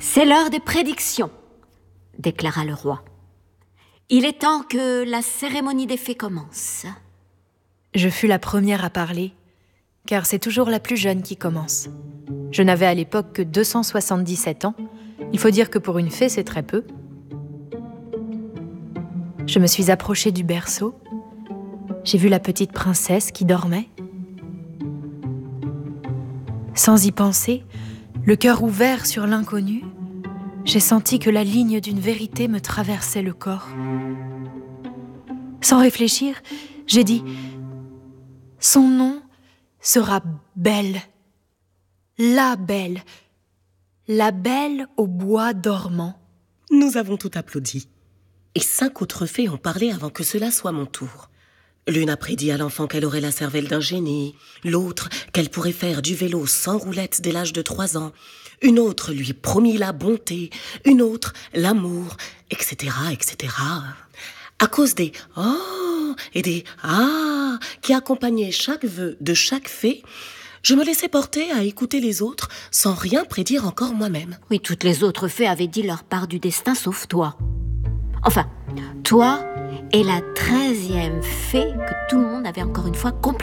C'est l'heure des prédictions, déclara le roi. Il est temps que la cérémonie des fées commence. Je fus la première à parler, car c'est toujours la plus jeune qui commence. Je n'avais à l'époque que 277 ans. Il faut dire que pour une fée, c'est très peu. Je me suis approchée du berceau. J'ai vu la petite princesse qui dormait. Sans y penser, le cœur ouvert sur l'inconnu, j'ai senti que la ligne d'une vérité me traversait le corps. Sans réfléchir, j'ai dit « Son nom sera Belle, la Belle au bois dormant. » Nous avons tout applaudi. Et 5 autres fées ont parlé avant que cela soit mon tour. L'une a prédit à l'enfant qu'elle aurait la cervelle d'un génie, l'autre qu'elle pourrait faire du vélo sans roulette dès l'âge de 3 ans, une autre lui promit la bonté, une autre l'amour, etc., etc. À cause des « oh » et des « ah » qui accompagnaient chaque vœu de chaque fée, je me laissais porter à écouter les autres sans rien prédire encore moi-même. Oui, toutes les autres fées avaient dit leur part du destin, sauf toi. Enfin, toi est la 13e fée que tout le monde avait encore une fois complètement